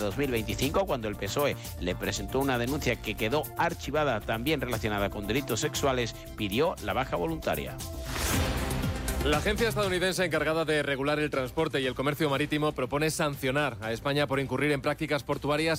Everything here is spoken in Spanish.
2025, cuando el PSOE le presentó una denuncia que quedó archivada también relacionada con delitos sexuales, pidió la baja voluntaria. La agencia estadounidense encargada de regular el transporte y el comercio marítimo propone sancionar a España por incurrir en prácticas portuarias